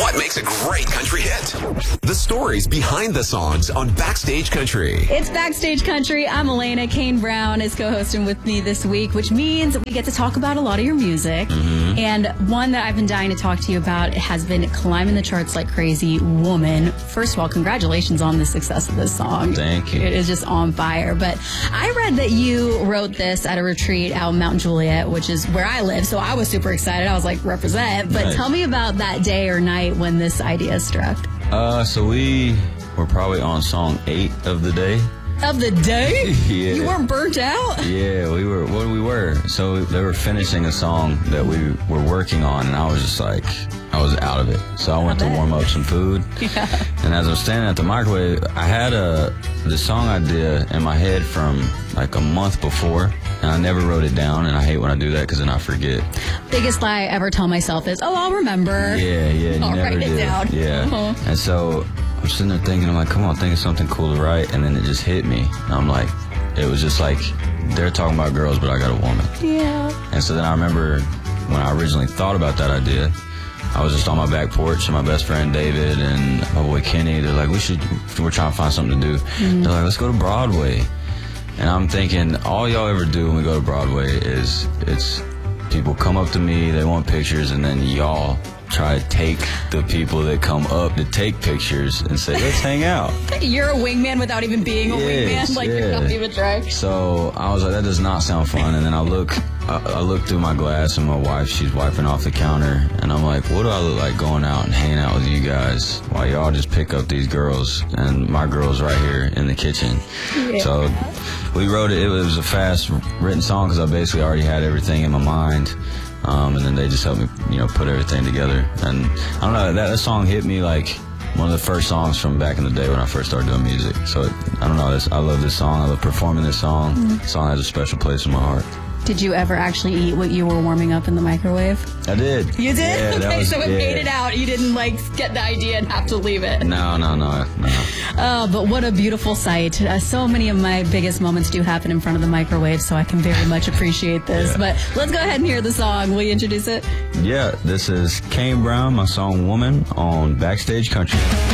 What makes a great country hit? The stories behind the songs on Backstage Country. It's Backstage Country. I'm Elena. Kane Brown is co-hosting with me this week, which means we get to talk about a lot of your music. Mm-hmm. And one that I've been dying to talk to you about has been climbing the charts like crazy, Woman. First of all, congratulations on the success of this song. Thank you. It is just on fire. But I read that you wrote this at a retreat out in Mount Juliet, which is where I live. So I was super excited. I was like, represent. But Tell me about that day or night when this idea struck. So we were probably on song 8 of the day. Of the day? Yeah. You weren't burnt out? Yeah, we were. Well, we were. So they were finishing a song that we were working on, and I was just like, I was out of it. So I went to warm up some food. Yeah. And as I was standing at the microwave, I had the song idea in my head from like a month before, and I never wrote it down, and I hate when I do that because then I forget. Biggest lie I ever tell myself is, I'll remember. Yeah, I'll never write it down. Yeah. Uh-huh. And so I'm sitting there thinking, I'm like, come on, think of something cool to write, and then it just hit me. And I'm like, it was just like, they're talking about girls, but I got a woman. Yeah. And so then I remember when I originally thought about that idea, I was just on my back porch, and my best friend David and my boy Kenny, they're like, we're trying to find something to do. Mm-hmm. They're like, let's go to Broadway. And I'm thinking, all y'all ever do when we go to Broadway is it's people come up to me, they want pictures, and then y'all try to take the people that come up to take pictures and say, let's hang out. You're a wingman without even being a wingman. Like, you're not even trying. So I was like, that does not sound fun. And then I look through my glass, and my wife, she's wiping off the counter, and I'm like, what do I look like going out and hanging out with you guys while y'all just pick up these girls, and my girl's right here in the kitchen. Yeah. So we wrote it. It was a fast written song because I basically already had everything in my mind. And then they just helped me, put everything together. And I don't know, that song hit me like one of the first songs from back in the day when I first started doing music. So I don't know, I love this song. I love performing this song. Mm-hmm. The song has a special place in my heart. Did you ever actually eat what you were warming up in the microwave? I did. You did? Yeah, okay, so it made it out. You didn't get the idea and have to leave it. No. But what a beautiful sight. So many of my biggest moments do happen in front of the microwave, so I can very much appreciate this. Yeah. But let's go ahead and hear the song. Will you introduce it? Yeah, this is Kane Brown, my song Woman on Backstage Country.